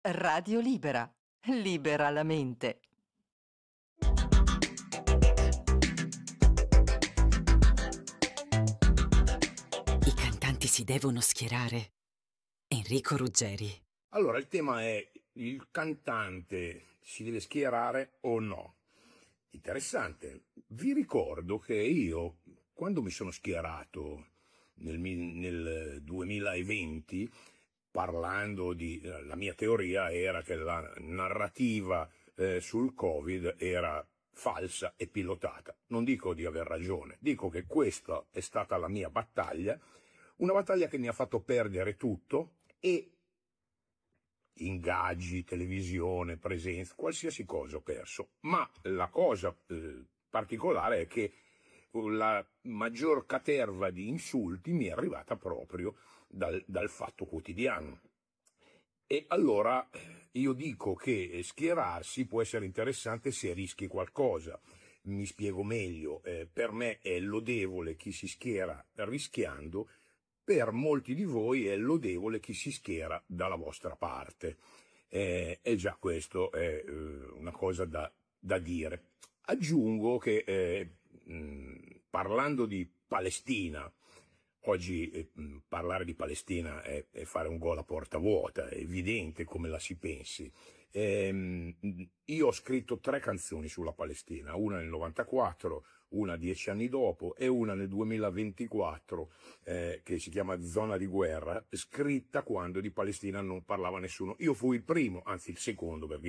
Radio Libera. Libera la mente. I cantanti si devono schierare. Enrico Ruggeri. Allora, il tema è: il cantante si deve schierare o no? Interessante. Vi ricordo che io, quando mi sono schierato nel 2020, parlando di... la mia teoria era che la narrativa sul Covid era falsa e pilotata. Non dico di aver ragione, dico che questa è stata la mia battaglia, una battaglia che mi ha fatto perdere tutto, e ingaggi, televisione, presenza, qualsiasi cosa ho perso. Ma la cosa particolare è che la maggior caterva di insulti mi è arrivata proprio dal Fatto Quotidiano. E allora io dico che schierarsi può essere interessante se rischi qualcosa. Mi spiego meglio: per me è lodevole chi si schiera rischiando, per molti di voi è lodevole chi si schiera dalla vostra parte. E già questo è una cosa da dire. Aggiungo che parlando di Palestina, oggi parlare di Palestina è fare un gol a porta vuota, è evidente come la si pensi. Io ho scritto 3 canzoni sulla Palestina, una nel 94, una 10 anni dopo e una nel 2024 che si chiama Zona di guerra, scritta quando di Palestina non parlava nessuno. Io fui il primo, anzi il secondo, perché